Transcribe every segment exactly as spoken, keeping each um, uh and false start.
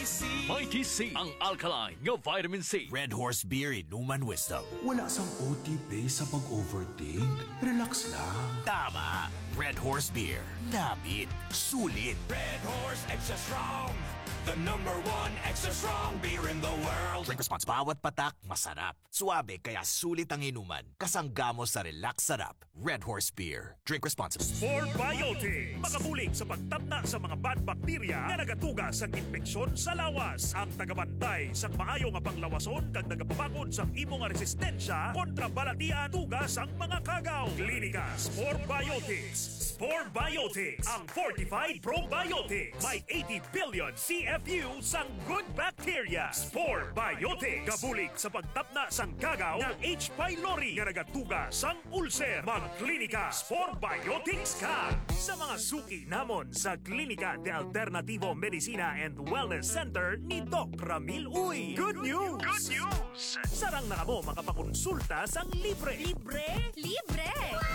C. Mighty C, ang alkaline nga vitamin C. Red Horse Beer Inuman Wisdom. Wala sang O T P sa pag-overthink. Relax lang. Tama. Red Horse Beer. Napit. Sulit. Red Horse Extra Strong. The number one extra strong beer in the world. Drink responsible. Bawat patak, masarap. Suabe, kaya sulit ang inuman. Kasanggamo sa relax sarap. Red Horse Beer. Drink responsibly. Sport Biotics. Makabulig sa pagtapna sa mga bad bacteria na nagatuga sa infeksyon sa lawas. Ang tagabantay sa maayo nga panglawason kag nagapabakod sa imo nga resistensya kontra balatian tugas ang mga kagaw. Klinika Sport Biotics. Sport Biotics, ang fortified probiotics. May eighty billion C F U sang good bacteria. Sport Biotics. Kabulig sa pagtapna sang kagaw ng H. pylori nga nagatuga sang ulcer. Magklinika Sport Biotics ka. Sa mga suki namon sa Klinika de Alternativo Medicina and Wellness Center ni Doc Ramil Uy. Good news! Good news! Sarang na mo makapakonsulta sang libre. Libre? Libre!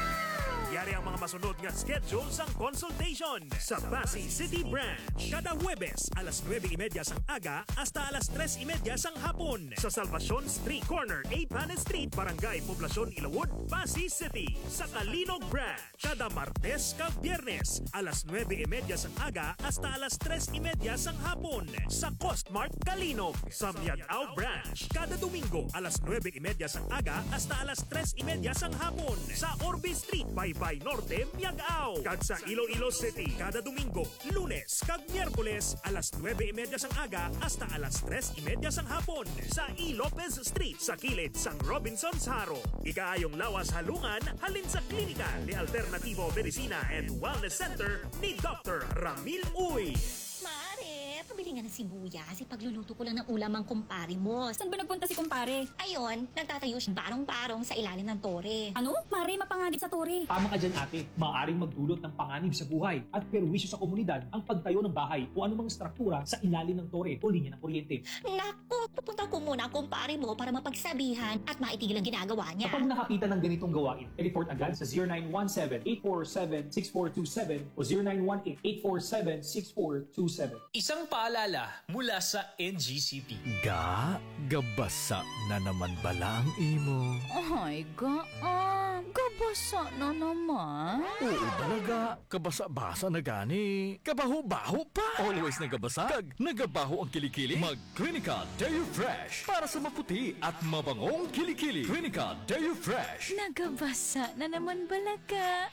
Yari ang mga masunod nga schedule sang consultation sa Pasay City Branch. Kada Huwebes, alas nuwebe y media sang aga hasta alas tres y media sang hapon. Sa Salvacion Street Corner, A. Panes Street, Barangay Poblacion, Ilawod, Pasay City. Sa Kalinog Branch, kada Martes kag Biyernes, alas nuwebe y media sang aga hasta alas tres y media sang hapon. Sa Costmart Kalinog. Sa Miagao Branch, kada Domingo, alas nuwebe y media sang aga hasta alas tres y media sang hapon. Sa Orbe Street, by Bay Norte, Miagao. Kag sa Iloilo City, kada Domingo, Lunes, kag Miyerkules, alas nuwebe y media sang aga hasta alas tres y media sang hapon. Sa E. Lopez Street, sa kilid sang Robinson's Haro. Ikaayong lawas halungan, halin sa Klinika de Alternativo Medicina and Wellness Center ni Doctor Ramil Uy. Mare, pabili nga ng sibuyas. Ipagluluto ko lang ng ulam ang kumpare mo. Saan ba nagpunta si kumpare? Ayon, nagtatayo siya barong-barong sa ilalim ng tore. Ano? Mare, mapanganib sa tore. Tama ka dyan, ate. Maaaring magdulot ng panganib sa buhay at perwisyo sa komunidad ang pagtayo ng bahay o anumang struktura sa ilalim ng tore o linya ng kuryente. Naku, pupunta ko muna ang kumpare mo para mapagsabihan at maitigil ang ginagawa niya. Kapag nakakita ng ganitong gawain, report agad sa zero nine one seven, eight four seven, six four two seven o zero nine one eight, eight four seven, six four two seven. Isang paalala mula sa N G C P. Ga, gabasa na naman bala ang imo. Ay, ga, ah, gabasa na naman. Oo talaga, kabasa-basa na gani. Kabaho-baho pa. Always nagabasa, kag nagabaho ang kilikili. Mag-Klinika Deo Fresh para sa maputi at mabangong kilikili. Klinika Deo Fresh. Nagabasa na naman balaga.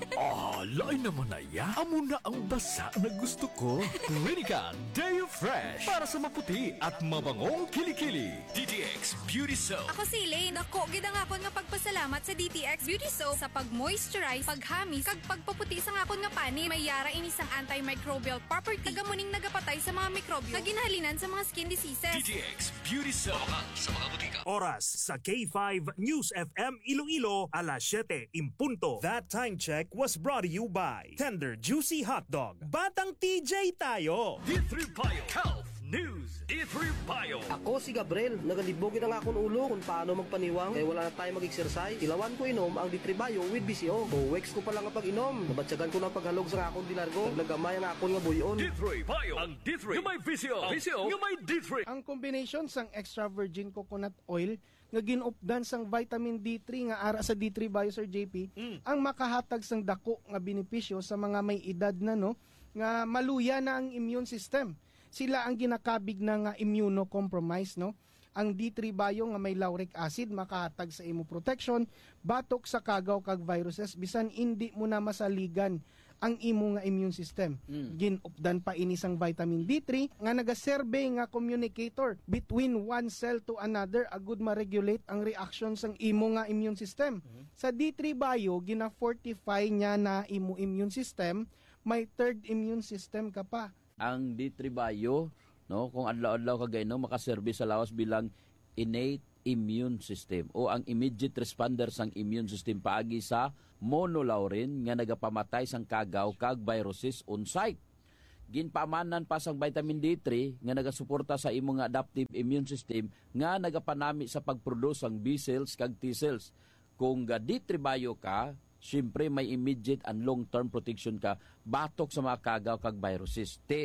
Ah, lain naman na ya. Amo na ang basa na gusto ko. Klinika Deo Fresh para sa maputi at mabangong kilikili. D T X Beauty Soap. Ako si Elaine. Ako, gida nga akon nga pagpasalamat sa D T X Beauty Soap sa pag-moisturize, paghamis, kag pagpaputi sa nga akon nga pani. May yara inis ang antimicrobial property. Kagamuning nagapatay sa mga mikrobyo na ginahalinan sa mga skin diseases. D T X Beauty Soap. Sa mga butika. Oras sa K five News F M Iloilo, alas siyete impunto. That time check was brought to you by Tender Juicy Hot Dog. Batang T J tayo. D three Bio Health News. D three Bio. Ako si Gabriel, nagalibogin ang akong ulo kung paano magpaniwang kaya wala na tayo mag-exercise. Ilawan ko inom ang D three Bio with B C O. Buwex ko pa lang ang pag-inom. Nabatsagan ko ng paghalog sa akong dilargo. Naglagamay ang akong nga buyon. D three Bio. Ang D three. Yung may V C O. V C O. Yung may D three. Ang combination sang extra virgin coconut oil nga ginupdan sang vitamin D three nga ara sa D three Bio Sir J P mm. ang makahatag sang dako nga benepisyo sa mga may edad na no nga maluya na ang immune system. Sila ang ginakabig na nga immunocompromised no. Ang D three Bio nga may lauric acid makahatag sa imo protection batok sa kagaw kag viruses bisan hindi mo na masaligan ang imo nga immune system. Mm. Ginupdan pa ini sang vitamin D three nga nagaserbe nga communicator between one cell to another agud ma-regulate ang reaction sang imo nga immune system. Mm. Sa D three Bio gina-fortify niya na imo immune system, may third immune system ka pa. Ang D three Bio, no, kung adlaw-adlaw ka gayno makaserbe sa lawas bilang innate immune system o ang immediate responder sang immune system paagi sa monolaurin nga nagapamatay sang kagaw kag viruses on site. Ginpaamanan pa sang vitamin D three nga nagasuporta sa imong adaptive immune system nga nagapanami sa pagproduce sang B cells kag T cells. Kung ga D three Bio ka, siyempre may immediate and long-term protection ka batok sa mga kagaw kag viruses. Te,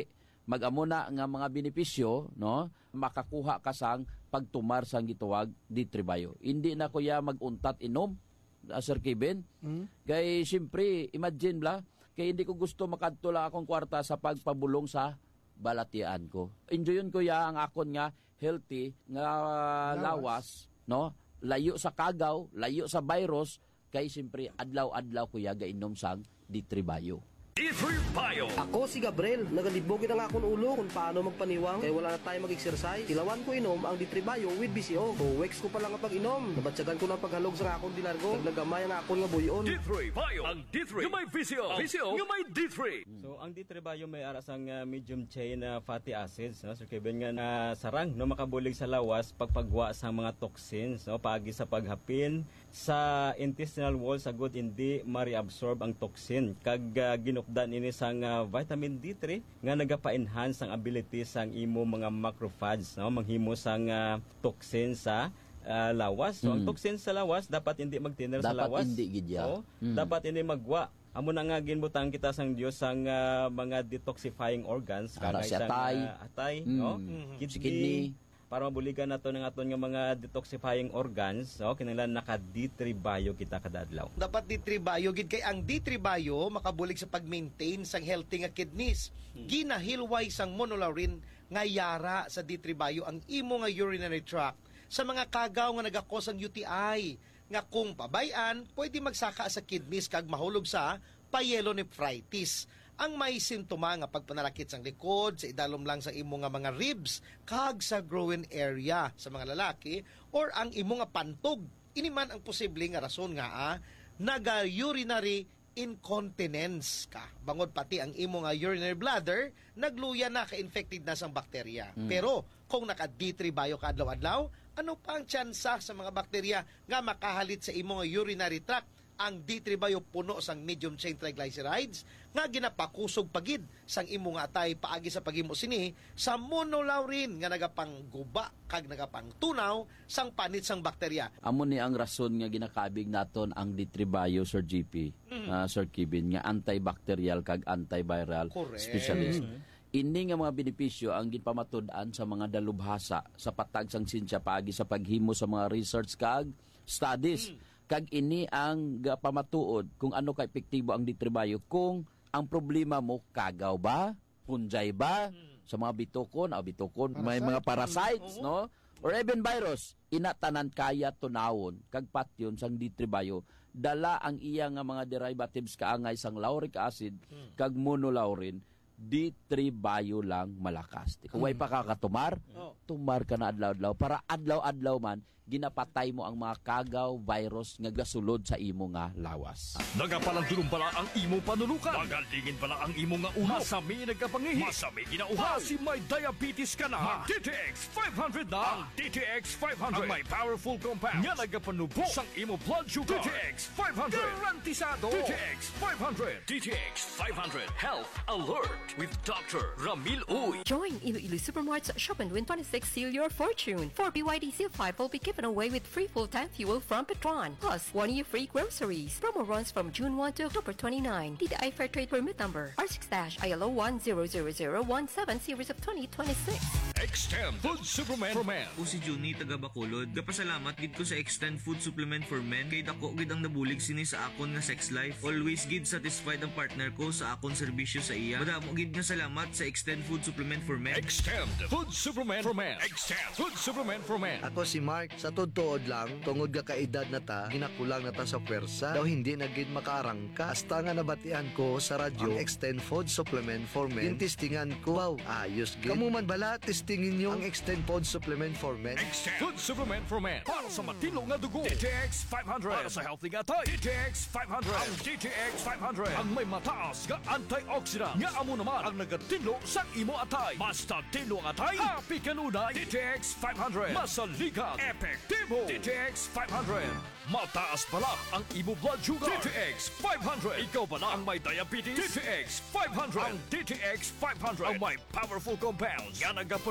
mag-amuna nga mga benepisyo, no, makakuha ka sang pagtumar sang gituwag D three Bio. Hindi na kuya maguntat inom, uh, Sir Kevin. Mm. Kay siyempre, imagine bla, kay hindi ko gusto makadto lang akong kwarta sa pagpabulong sa balatian ko. Enjoyon ko ya ang akon nga healthy nga lawas, lawas no? Layo sa kagaw, layo sa virus, kay siyempre adlaw-adlaw ko ya gainom sang D three Bio. D three Bio. Ako si Gabriel, nagalibogin ang akong ulo kung paano magpaniwang kaya wala na tayo mag-exercise. Ilawan ko inom ang D three Bio with B C O. O weeks ko pa lang ang pag-inom. Nabatsagan ko na paghalog sa akong dilargo. Naglagamay ang akong nga buyon. D three Bio. Ang D three. Yung may B C O. B C O. Yung may D three. So ang D three Bio may aras ang uh, medium chain uh, fatty acids, no? Sir Kevin, nga na sarang no makabulig sa lawas pagpagwa sa mga toxins, no, paagi sa paghapin sa intestinal wall sa good hindi ma-reabsorb ang toxin kag uh, ginukdan ini sang uh, vitamin D three nga nagapa-enhance ang ability sang imo mga macrophages, no, manghimo sang uh, toxin sa uh, lawas. So mm. ang toxin sa lawas dapat hindi magtiner sa lawas. Dapat hindi gidya. So, mm. dapat hindi magwa. Amo na nga ginbutang kita sang Dios sang uh, mga detoxifying organs para kagay sa atay, uh, atay, mm. no, mm-hmm. kidney, kidney, para mabuligan nato ng aton nga mga detoxifying organs, no, kinahanglan naka D three Bio kita kada adlaw. Dapat D three Bio gid kay ang D three Bio makabulig sa pag-maintain sang healthy nga kidneys. Hmm. Ginahilway sang monolaurin nga yara sa D three Bio ang imo nga urinary tract sa mga kagaw nga nagakos ang U T I nga kung pabayan pwede magsaka sa kidneys kag mahulog sa pyelonephritis. Ang may simptoma nga pagpanalakit sang likod, sa idalom lang sa imo nga mga ribs, kag sa groin area sa mga lalaki, or ang imo nga pantog. Ini man ang posible nga rason nga ah, naga-urinary incontinence ka. Bangod pati ang imo nga urinary bladder, nagluya na ka-infected na sang bakterya. Mm. Pero kung naka D three Bio ka adlaw-adlaw, ano pa ang tsansa sa mga bakterya nga makahalit sa imo nga urinary tract? Ang D three Bio puno sang medium chain triglycerides nga ginapakusog pagid sang imo nga atay paagi sa paghimo sini sa monolaurin nga nagapangguba kag nagapangtunaw sang panit sang bakterya. Amo ni ang rason nga ginakabig naton ang D three Bio, Sir G P, mm. uh, Sir Kevin, nga antibacterial kag antiviral Correct. specialist. Mm. Ini nga mga benepisyo ang ginpamatud-an sa mga dalubhasa sa patag sang sinsya paagi sa paghimo sa mga research kag studies. Mm. Kag ini ang pamatuod kung ano ka epektibo ang D three Bio kung ang problema mo kagaw ba, punjay ba, hmm. sa mga bitokon, o bitokon, parasite, may mga parasites, uh-huh. no? Or even virus, inatanan kaya tunawon kag patyon sang D three Bio dala ang iya nga mga derivatives kaangay sang lauric acid hmm. kag monolaurin. D three Bio lang malakas. Kung way pa kakatumar, oh. tumar ka na adlaw-adlaw para adlaw-adlaw man ginapatay mo ang mga kagaw, virus nga gasulod sa imo nga lawas. Nagapalandulong pala ang imo panulukan. Magalingin pala ang imo nga ulo. Masami nagkapangihi. Masami ginauhaw. Kasi may diabetes ka na. Mag-D T X five hundred na. Ang D T X five hundred. Ang may powerful compounds. Nga nagapanubo sang imo blood sugar. D T X five hundred. Garantisado. D T X five hundred. D T X five hundred. Health Alert with Doctor Ramil Uy. Join Iloilo Supermart's Shop and Win twenty-six Seal Your Fortune. For B Y D Seal five will be given away with free full-time fuel from Petron. Plus, one year free groceries. Promo runs from June first to October twenty-ninth. D T I Fair Trade Permit Number R six I L O one zero zero zero one seven Series of twenty twenty-six. Extend Food Supplement for Men. O si Juni taga Bacolod. Gapasalamat gid ko sa Extend Food Supplement for Men kay dako gid ang nabulig sini sa akon nga sex life. Always gid satisfied ang partner ko sa akon serbisyo sa iya. Madamo gid nga salamat sa Extend Food Supplement for Men. Extend Food Supplement for Men. Extend Food Supplement for Men. Ako si Mark. Sa totoo lang, tungod ka kaedad na ta, ginakulang na ta sa pwersa. Daw hindi na gid makaarangka. Hasta nga nabatian ko sa radyo, ang Extend Food Supplement for Men. Tintistingan ko, wow, ayos gid. Kamu man bala, testingin nyo ang Extend Food Supplement for Men. Extend Food Supplement for Men. Para sa matino nga dugo. D T X five hundred. Para sa healthy nga tay. D T X five hundred. Ang D T X five hundred. Ang may mataas nga antioxidant. Nga amo naman ang nagatilo sa imo atay. Basta tilo ang atay, happy kanunay. D T X five hundred. Masaligan. Epektibo. D T X five hundred. Mataas pala ang imo blood sugar. D T X five hundred. Ikaw pala ang may diabetes. D T X five hundred. Ang D T X five hundred ang may powerful compounds. Nga nagapon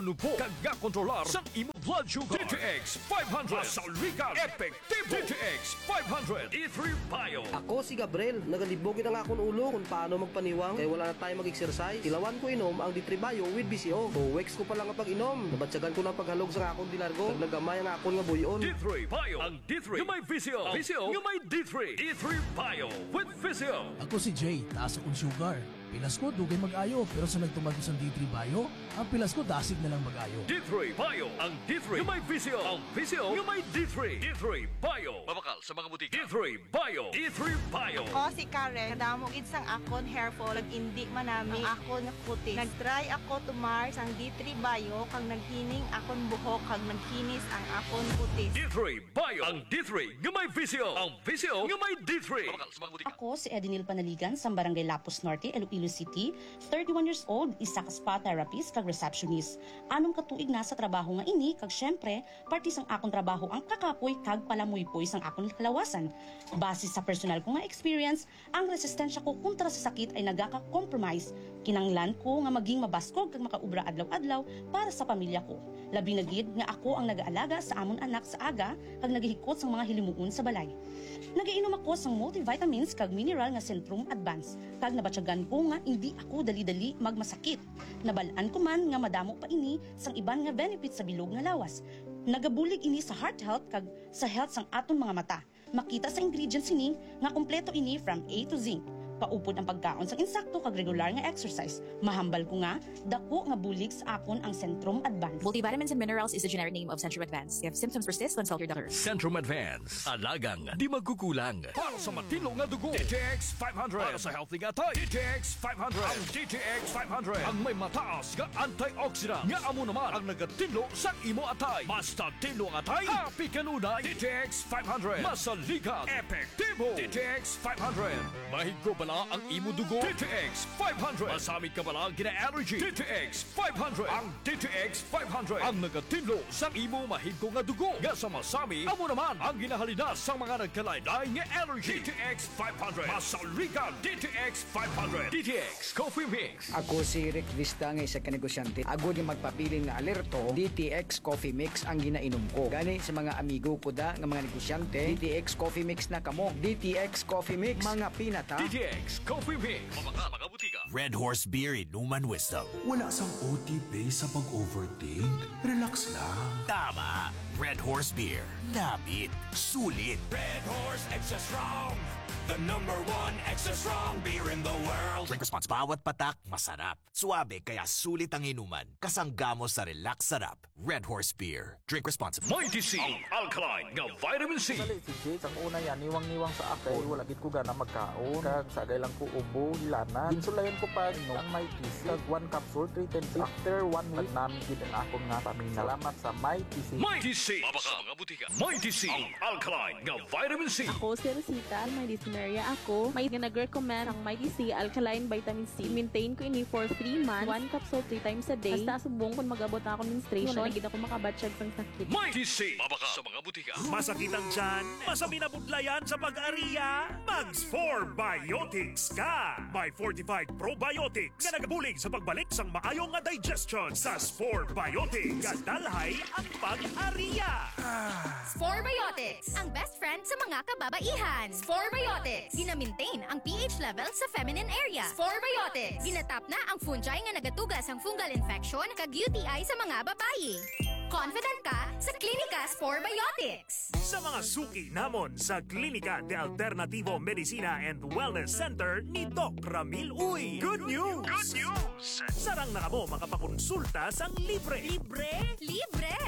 manubo kag nga kontrolar sang imo blood sugar. D T X five hundred Masalrikan Epektibo. D T X five hundred E three Bio. Ako si Gabriel, nagalibog na nga akong ulo kung paano magpaniwang kaya wala na tayo mag-exercise. Ilawan ko inom ang D three Bio with B C O. O weeks ko pa lang ang pag-inom. Nabatsagan ko ng paghalog sa akong dilargo. Nagnagamay ang akong nga buyon. D three Bio. Ang D three nga may V C O. V C O nga may D three. E three Bio with V C O. Ako si Jay, taas akong sugar. Pilas ko, dugay mag-ayo. Pero sa nagtumagos ang D three Bio, ang pilas ko dasig na lang mag-ayo. D three Bio. Ang D three nga may V C O. Ang V C O nga may D three. D three Bio. Mabakal sa mga butika. D three Bio. E three Bio. Ako si Karen. Kadamo gid sang akon hair fall. Nag-indi manami ang akon nga kutis. Nag-try ako tumar sang D three Bio kang naghining akon buhok kag nagkinis ang akon kutis. D three Bio. Ang D three nga may V C O. Ang V C O nga may D three. Mabakal sa mga butika. Ako si Edinil Panaligan sa Barangay Lapus Norte, Iloilo City, thirty-one years old, isa ka spa therapist kag receptionist. Anong katuig na sa trabaho nga ini kag syempre parte sang akong trabaho ang kakapoy kag palamuypoy sang akong kalawasan. Base sa personal ko nga experience, ang resistensya ko kontra sa sakit ay nagaka-compromise. Kinanglan ko nga maging mabaskog kag makaubra adlaw-adlaw para sa pamilya ko. Labi na gid nga ako ang nag-aalaga sa amon anak sa aga kag naghihikot sang mga hilimuon sa balay. Nagainom ako sang multivitamins kag mineral nga Centrum Advance kag nabatyagan ko nga hindi ako dali-dali magmasakit. Nabalaan ko man nga madamo pa ini sang iban nga benefits sa bilog nga lawas. Nagabulig ini sa heart health kag sa health sang aton mga mata. Makita sa ingredients ini nga kompleto ini from A to Z. Paupod ang pagkaon sang insakto kag regular nga exercise. Mahambal ko nga dako nga bulig sa akon ang Centrum Advance. Multivitamins and minerals is the generic name of Centrum Advance. If symptoms persist, consult your doctor. Centrum Advance. Alagang di magkukulang. Para sa matino nga dugo. D T X five hundred. Para sa healthy nga tay. D T X five hundred. Ang D T X five hundred. Ang may mataas nga antioxidant. Nga amo naman ang nagatinlo sa imo atay. Basta tinlo ang atay. Happy kanunay. D T X five hundred. Masalikan. Epektibo. D T X five hundred. Mahigko bala ang imo dugo. D T X five hundred. Masamit ka bala gina-allergy. D T X five hundred. Ang D T X five hundred. Ang nagatinlo sa imo mahigko nga dugo. Nga sa masami, amo naman ang ginahalinas sa mga nagkalain-lain nga allergy. D T X five hundred. Masalikan. D T X five hundred. D T X Coffee Mix. Ako si Rick Vista nga isa ka negosyante. Ako di magpapiling nga alerto. D T X Coffee Mix ang ginainom ko. Gani sa mga amigo ko da nga mga negosyante, D T X Coffee Mix na kamo. D T X Coffee Mix, mga pinata. D T X Coffee Mix. Mabaka, mga butika. Red Horse Beer Inuman Wisdom. Wala sang O T base sa pag-overthink. Relax lang. Tama. Red Horse Beer. Labit. Sulit. Red Horse Extra Strong. The number one extra strong beer in the world. Drink response. Bawat patak, masarap. Suabe, kaya sulit ang inuman. Kasanggamo sa relax sarap. Red Horse Beer. Drink responsibly. Mighty C. Ang alkaline nga vitamin C. Dali, si Jay, ang una yan, niwang-niwang sa akay. Wala gid ko gana magkaon. Kag sagay lang ko ubo, hilana. Ginsulayan ko pa, no, ang Mighty C. Kag one capsule, three ten days. After one week, namin gid ang akong nga pamilya. Salamat sa Mighty C. Mighty C. Mabaka, mga butika. Mighty C. Ang alkaline nga vitamin C. Ako si Rosita, may dyspnea ako. May nag-recommend ang Mighty C Alkaline Vitamin C. Maintain ko ini for three months. One capsule three times a day. Basta subong kung mag-abot na ako menstruation. Wala na gid ako makabatsyag sang sakit. Mighty C. Mabaka sa mga butika. Masakitan dyan, masami na budlayan sa pag-ariya. Mags four Biotics ka. By Fortified Probiotics na nagabulig sa pagbalik sang maayong nga digestion. Sa Spore Biotics, kadalhay ang pag-ariya. Spore Biotics, ang best friend sa mga kababaihan. Spore Biotics, gina-maintain ang pH level sa feminine area. Spore Biotics, ginatap na ang fungi nga nagatugas ang fungal infection kag U T I sa mga babayi. Confident ka sa Klinika Spore Biotics. Sa mga suki namon sa Klinika de Alternativo Medicina and Wellness Center ni Doc Ramil Uy. Good news! Good news! Sarang na kamo makapakonsulta sang libre. Libre? Libre!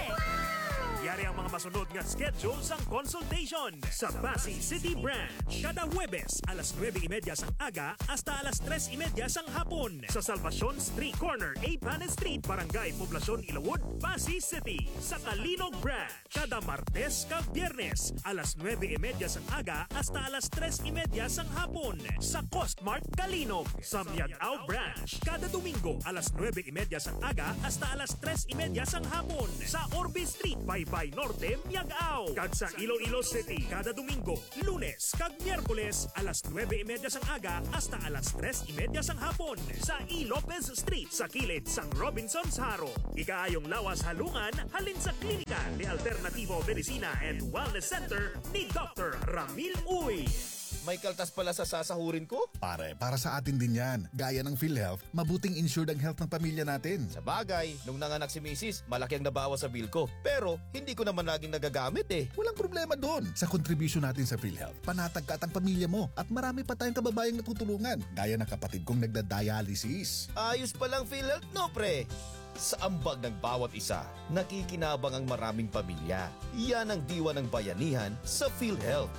Yari ang mga masunod nga schedule sang consultation sa Pasay City Branch. Kada Huwebes, alas nueve y media sang aga hasta alas tres y media sang hapon. Sa Salvacion Street Corner, A. Panes Street, Barangay Poblacion, Ilawod, Pasay City. Sa Kalinog Branch, kada Martes kag Biyernes, alas nueve y media sang aga hasta alas tres y media sang hapon. Sa Costmart Kalinog. Sa Miagao Branch, kada Domingo, alas nueve y media sang aga hasta alas tres y media sang hapon. Sa Orbe Street, Baybay Norte, Masbate, Miag-Aw. Kag sa Iloilo City, kada Domingo, Lunes, kag Miyerkules, alas nuwebe y media sang aga hasta alas tres y media sang hapon sa E. Lopez Street sa kilid sang Robinson's Haro. Ikaayong lawas halungan halin sa klinika ni Alternativo Medicina and Wellness Center ni Doctor Ramil Uy. May kaltas pala sa sasahurin ko? Pare, para sa atin din yan. Gaya ng PhilHealth, mabuting insured ang health ng pamilya natin. Sa bagay, nung nanganak si misis, malaki ang nabawas sa bill ko. Pero, hindi ko naman laging nagagamit eh. Walang problema doon. Sa contribution natin sa PhilHealth, panatag ka at ang pamilya mo. At marami pa tayong kababayang natutulungan. Gaya ng kapatid kong nagda-dialysis. Ayos palang PhilHealth, no pre? Sa ambag ng bawat isa, nakikinabang ang maraming pamilya. Yan ang diwa ng bayanihan sa PhilHealth.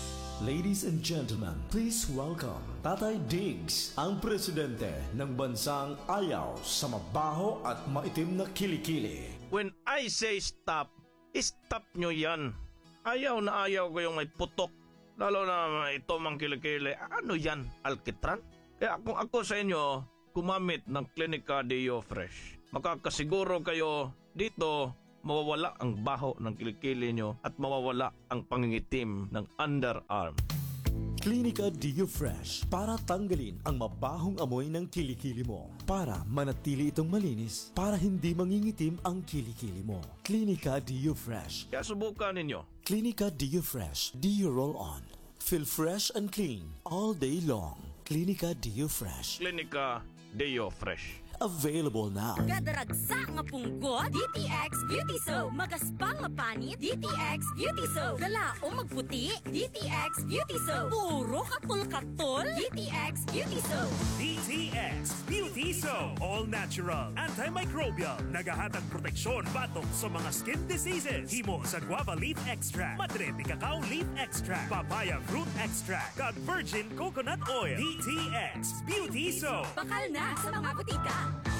Ladies and gentlemen, please welcome Tatay Diggs, ang presidente ng bansang ayaw sa mabaho at maitim na kilikili. When I say stop, stop nyo yan. Ayaw na ayaw ko yung may putok, lalo na ito mang kilikili. Ano yan, alkitran? Kaya kung ako sa inyo, gumamit ng Clinica Deo Fresh. Makakasiguro kayo dito, mawawala ang baho ng kilikili nyo at mawawala ang pangingitim ng underarm. Clinica Deo Fresh para tanggalin ang mabahong amoy ng kilikili mo. Para manatili itong malinis, para hindi mangingitim ang kilikili mo. Clinica Deo Fresh. Kaya subukan ninyo. Clinica Deo Fresh. Deo Roll On. Feel fresh and clean all day long. Clinica Deo Fresh. Clinica Deo Fresh. Available now. Gadaragsa nga punggot, D T X Beauty Soap. Magaspang nga panit, D T X Beauty Soap. Galao magputi, D T X Beauty Soap. Puro katol-katol, D T X Beauty Soap. D T X Beauty Soap. All natural, antimicrobial, nagahatag proteksyon batok sa mga skin diseases. Himo sa guava leaf extract, madre de cacao leaf extract, papaya fruit extract, kag virgin coconut oil. D T X Beauty Soap. Bakal na sa mga butika.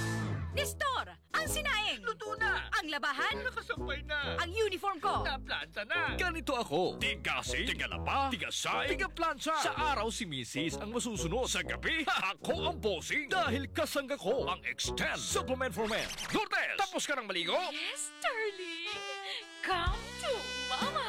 Nestor, ang sinaing! Luto na! Ang labahan! Nakasampay na! Ang uniform ko! Naplansa na! Ganito ako! Tigasi, tigalaba, tigasay, tigaplansa! Sa araw si Missus ang masusunod. Sa gabi, ako ang bossing! Dahil kasangga ko ang Extend Supplement for Men. Lourdes, tapos ka ng maligo? Yes, darling! Come to Mama!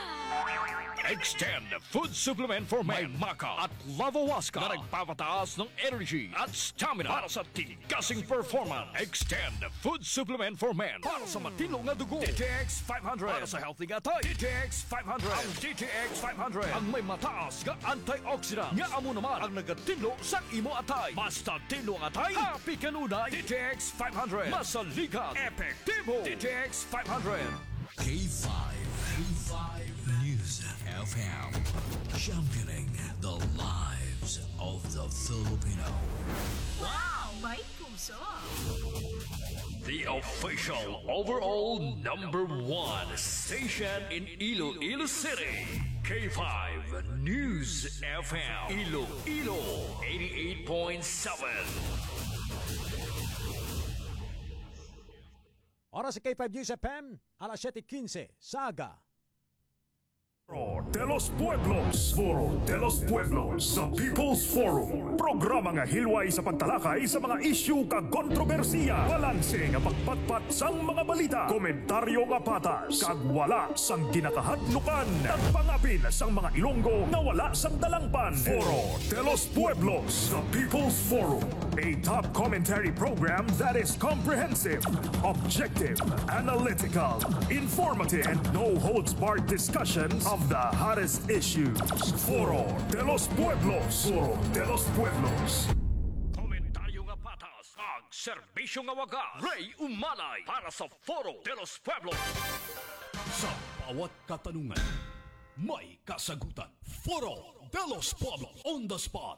Extend Food Supplement for Men. May Maca at Lavawaska na nagpapataas ng energy at stamina para sa tigasing performance. Extend Food Supplement for Men para sa matino nga dugo. D T X five hundred para sa healthy nga tay. D T X five hundred. Ang D T X five hundred ang may mataas nga antioxidant nga amo naman ang nagatino sa imo atay. Basta tino nga atay, happy kanunay. D T X five hundred. Masaligan, epektibo. D T X five hundred. K five. K five News F M. Championing the lives of the Filipino. Wow! May puso! The official overall number one station in Iloilo City. K five News F M. Iloilo eighty-eight point seven. Oras sa K five News F M, alas siyete quince, Saga. Foro de los Pueblos. Foro de los Pueblos sa People's Forum. Programa nga hilway sa pagtalakay sa mga isyu kag kontrobersiya. Balanse nga pagpatpat sang mga balita. Komentaryo nga patas. Kag wala sang ginakahadlukan. Nagpangapil sang mga Ilonggo na wala sang dalangpan. Foro de los Pueblos sa People's Forum. A top commentary program that is comprehensive, objective, analytical, informative, and no-holds-barred discussions of the hottest issues. Foro de los Pueblos. Foro de los Pueblos. Komentaryo nga patas, ang serbisyo nga wagas. Ray Umalay para sa Foro de los Pueblos. Sa bawat katanungan, may kasagutan. Foro de los Pueblos on the spot.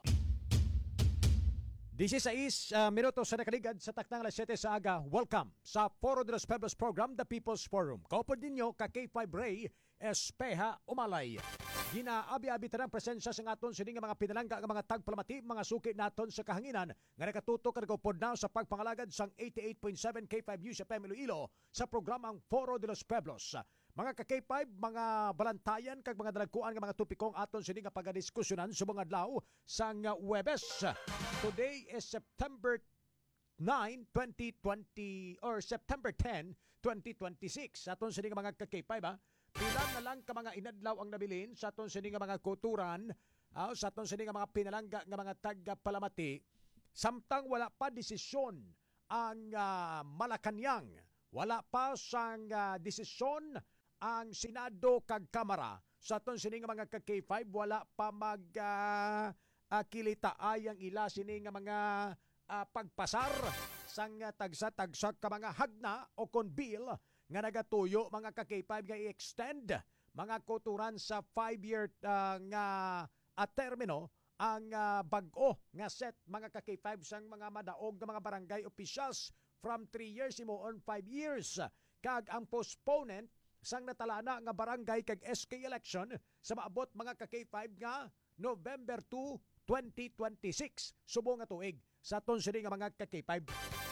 dieciséis uh, minutos sa nakaligad sa takdang alas siyete sa aga. Welcome sa Foro de los Pueblos program, The People's Forum. Kaupod ninyo ka K five Ray Espeha Umalay. Ginaabi-abi tarang presensya sa aton sining mga pinalangga nga mga tagpalamati, mga suki naton sa kahanginan nga nakatutok nga kaupod na sa pagpangalagad sang eighty-eight point seven K five News F M Iloilo sa programang Foro de los Pueblos. Mga ka-K five, mga balantayan kag mga dalagkuan nga mga tupikong aton sini nga pagadiskusyonan sa mga adlaw sang Huwebes. Today is September ninth, twenty twenty or September tenth, twenty twenty-six. Aton sini nga mga ka-K five ha, Pila na lang ka mga inadlaw ang nabilin sa aton sini nga mga kulturan, uh, sa aton sini nga mga pinalangga nga mga taga-palamati, samtang wala pa desisyon ang uh, Malacanang, wala pa sang uh, desisyon ang Senado kag Kamara. Sa aton sini nga mga ka-K five, wala pa mag uh, uh, kilitaay ang ila sini nga mga uh, pagpasar sang uh, tagsa-tagsa ka mga hagna o kon bill nga nagatuyo mga ka-K five nga i-extend mga kulturan sa five-year uh, nga uh, termino ang uh, bag-o nga set mga ka-K five sang mga madaog nga mga barangay officials from three years imo on five years. Kag ang postponement sang natalana nga barangay kag S K election sa maabot mga ka-K five nga November two, twenty twenty-six. Subong nga tuig sa aton sini nga mga ka-K five.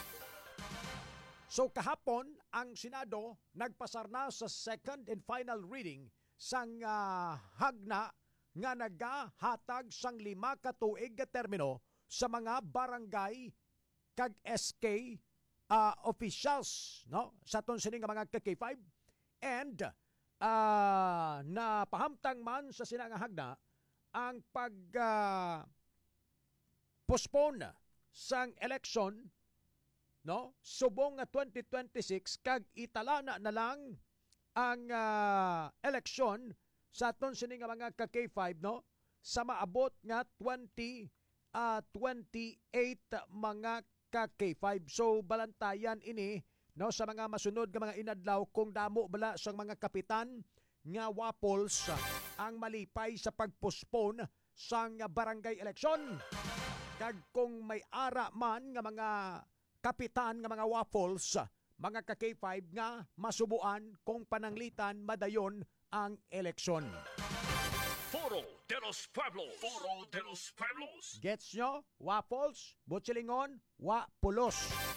So kahapon, ang Senado nagpasar na sa second and final reading sang uh, hagna nga nagahatag sang lima ka tuig nga termino sa mga barangay kag S K uh, officials, no? Sa aton sini nga mga ka-K five. And uh, napahamtang man sa sina nga hagna ang pag uh, postpone sang election, no, subong nga twenty twenty-six kag italana na lang ang uh, eleksyon sa aton sini nga mga ka-K five, no, sa maabot nga twenty twenty-eight mga ka-K five. So balantayan ini, no, sa mga masunod nga mga inadlaw kung damo bala sang mga kapitan nga wapols ang malipay sa pagpospone sang barangay eleksyon. Kag kung may ara man nga mga kapitan nga mga waffles, mga ka-K five nga masubuan kung pananglitan madayon ang eleksyon. Foro de los Pueblos. Foro de los Pueblos. Gets nyo? Waffles, Butchilingon, Wapulos.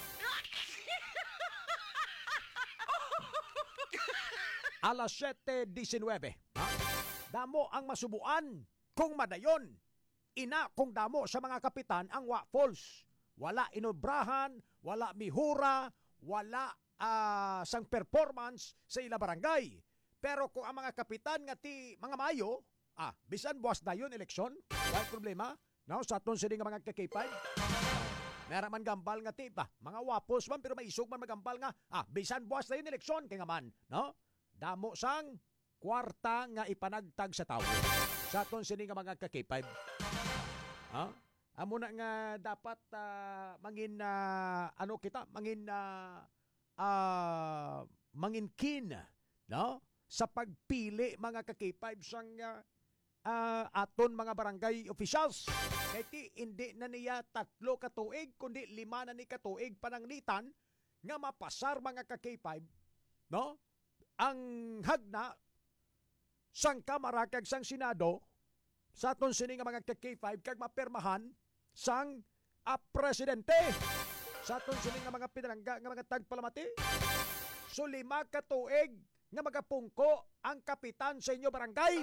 Alas seven nineteen. Ha? Damo ang masubuan kung madayon. Ina kung damo sa mga kapitan ang waffles. Wala inobrahan, wala mihura, wala uh, sang performance sa ila barangay. Pero kung ang mga kapitan nga ti mga mayo, ah, bisan buwas na yun eleksyon, wala problema. No, sa aton sini nga mga ka-K five. Meron man gambal nga ti pa, mga wapos man pero may isog man magambal nga, ah, bisan buwas na yun eleksyon kay nga man, no? Damo sang kwarta nga ipanagtag sa tao. Sa aton sini nga mga ka-K five. Ha? Amo na nga dapat uh, mangin uh, ano kita mangin uh, uh, mangin kin, no, sa pagpili mga ka-K five sang uh, uh, aton mga barangay officials. Kaya hindi na niya tatlo ka tuig kundi lima na ni ka tuig pananglitan nga mapasar mga ka-K five, no, ang hagna sang Kamara kag sang Senado sa aton sini nga mga ka-K five kag mapermahan sang a presidente sa aton sini nga mga pinalangga nga mga tagpalamati. So lima ka tuig nga magapungko ang kapitan sa inyo barangay.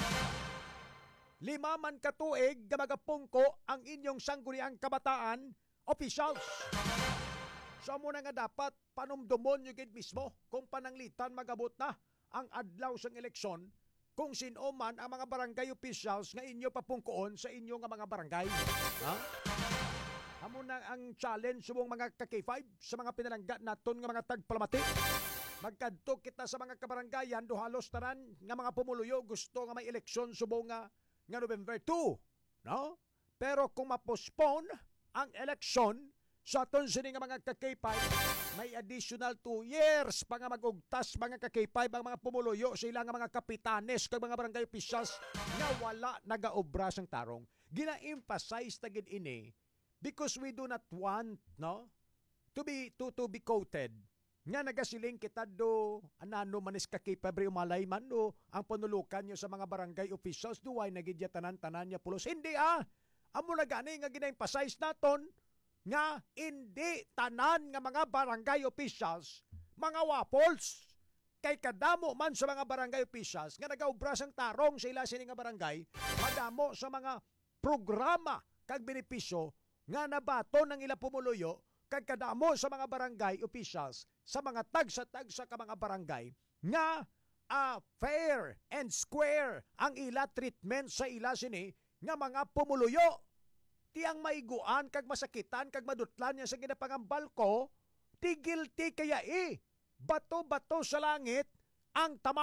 Lima man ka tuig nga magapungko ang inyong sangguniang kabataan officials. So mo na nga dapat panumdumon yung gid mismo kung pananglitan magabot na ang adlaw sang eleksyon kung sino man ang mga barangay officials nga inyo papungkoon sa inyo nga mga barangay. Ha? Amo na ang challenge subong mga ka-K five sa mga pinalangga naton nga mga tagpalamati. Magkadto kita sa mga kabarangayan do halos tanan nga mga pumuluyo gusto nga may eleksyon subong nga, nga November two, no? Pero kung ma-postpone ang eleksyon sa aton sini nga mga ka-K five, may additional two years pa nga magugtas mga ka-K five ang mga pumuluyo sa ilang mga kapitanes kag mga barangay officials nga wala nagaobra sang tarong. Gina-emphasize ta gid ini because we do not want, no, to be to to be quoted nga nagasiling kita do anano manis ka-K five umalay man do ang panulukan nyo sa mga barangay officials duway nagidya tanan-tanan niya pulos. Hindi ah. Amo na gani nga gina-emphasize naton nga hindi tanan nga mga barangay officials mga wapols. Kay kadamo man sa mga barangay officials nga nagaobra sang tarong sa ila sini nga barangay, madamo sa mga programa kag benepisyo nga nabaton ng ila pumuluyo kag kadamo sa mga barangay officials sa mga tagsa-tagsa ka mga barangay nga uh, fair and square ang ila treatment sa ila sini nga mga pumuluyo. Tiyang maiguan kag masakitan kag madutlan niya sa ginapangambal ko, ti guilty kaya eh. Bato-bato sa langit ang tama